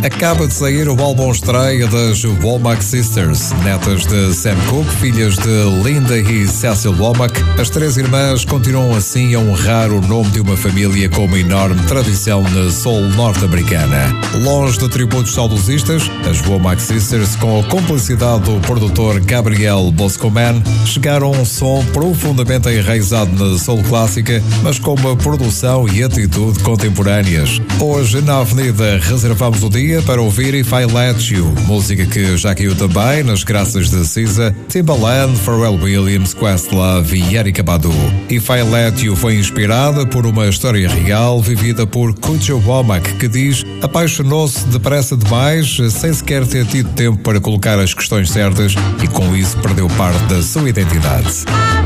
Acaba de sair o álbum estreia das Womack Sisters, netas de Sam Cooke, filhas de Linda e Cecil Womack. As três irmãs continuam assim a honrar o nome de uma família com uma enorme tradição na soul norte-americana. Longe de tributos saudosistas, as Womack Sisters, com a complicidade do produtor Gabriel Boscoman, chegaram a um som profundamente enraizado na soul clássica, mas com uma produção e atitude contemporâneas. Hoje, na Avenida, reservamos o dia para ouvir If I Let You, música que já caiu também nas graças de Cisa, Timbaland, Pharrell Williams, Questlove e Erykah Badu. If I Let You foi inspirada por uma história real vivida por Coocha Womack, que diz: apaixonou-se depressa demais, sem sequer ter tido tempo para colocar as questões certas, e com isso perdeu parte da sua identidade.